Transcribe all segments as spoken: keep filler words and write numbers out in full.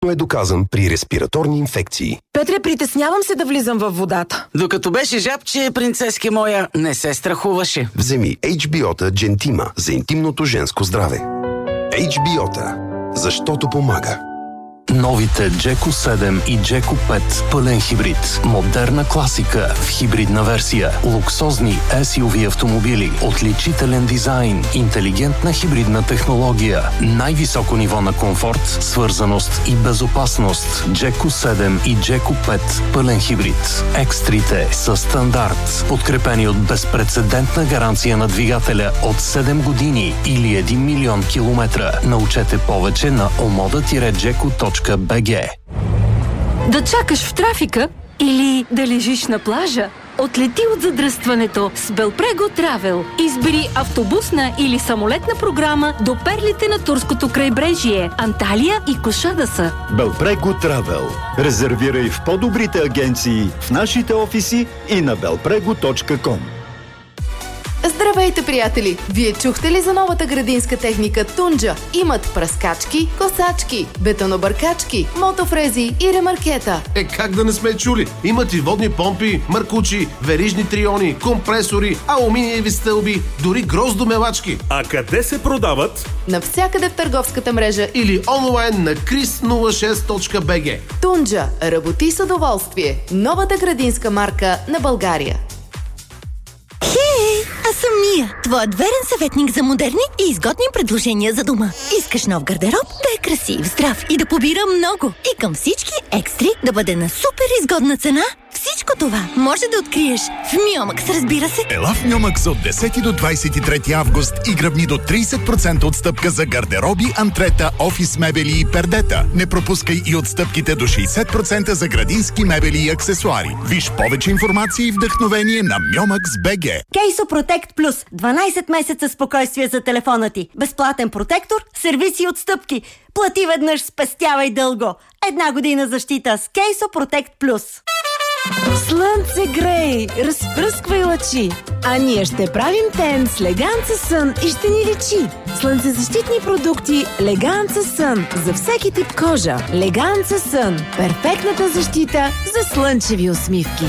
е доказан при респираторни инфекции. Петре, притеснявам се да влизам във водата. Докато беше жабче, принцески моя, не се страхуваше. Вземи Ейч Би О-та Gentima за интимното женско здраве. Ейч Би О-та, защото помага. Новите Джеко седем и Джеко пет пълен хибрид. Модерна класика в хибридна версия. Луксозни ес ю ви автомобили. Отличителен дизайн. Интелигентна хибридна технология. Най-високо ниво на комфорт, свързаност и безопасност. Джеко седем и Джеко пет пълен хибрид. Екстрите са стандарт. Подкрепени от безпрецедентна гаранция на двигателя от седем години или един милион километра. Научете повече на омода джеко точка би джи. Да чакаш в трафика или да лежиш на плажа? Отлети от задръстването с Белпрего Travel. Избери автобусна или самолетна програма до перлите на турското крайбрежие, Анталия и Кошадаса. Белпрего Travel. Резервирай в по-добрите агенции, в нашите офиси и на белпрего точка ком. Здравейте, приятели! Вие чухте ли за новата градинска техника Тунджа? Имат пръскачки, косачки, бетонобъркачки, мотофрези и ремаркета. Е, как да не сме чули? Имат и водни помпи, маркучи, верижни триони, компресори, алуминиеви стълби, дори гроздомелачки. А къде се продават? Навсякъде в търговската мрежа или онлайн на крис нула шест точка би джи. Тунджа. Работи с удоволствие. Новата градинска марка на България. Хей, аз съм Мия, твоят верен съветник за модерни и изгодни предложения за дома. Искаш нов гардероб да е красив, здрав и да побира много. И към всички екстри да бъде на супер изгодна цена. Всичко това може да откриеш в Миомакс, разбира се. Ела в Миомакс от десети до двадесет и трети август и гръбни до тридесет процента отстъпка за гардероби, антрета, офис мебели и пердета. Не пропускай и отстъпките до шейсет процента за градински мебели и аксесуари. Виж повече информация и вдъхновение на Миомакс точка би джи. Кейсо Протект Плюс. дванадесет месеца спокойствие за телефона ти. Безплатен протектор, сервиси и отстъпки. Плати веднъж, спестявай дълго. Една година защита с Кейсо Протект Плюс. Слънце грей, разпръсквай лъчи, а ние ще правим тен с Леганца Сън и ще ни лечи. Слънцезащитни продукти Леганца Сън за всеки тип кожа. Леганца Сън – перфектната защита за слънчеви усмивки.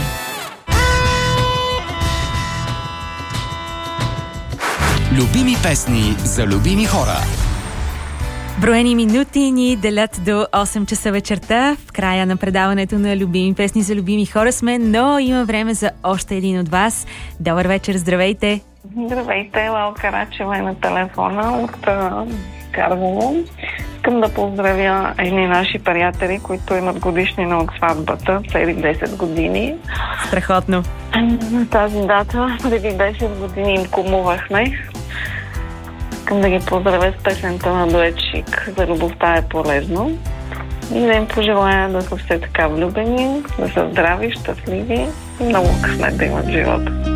Любими песни за любими хора. Броени минути ни делят до осем часа вечерта. В края на предаването на любими песни за любими хора сме, но има време за още един от вас. Добър вечер, здравейте! Здравейте, Лал Карачева е на телефона от Карлово. Искам да поздравя едни наши приятели, които имат годишнина от сватбата, цели десет години. Страхотно! На тази дата, преди десет години им кумувахме. Искам да ги поздравя с песента на дует Шик за любовта е полезно и да им пожелая да са все така влюбени, да са здрави, щастливи и много късмет да имат живота.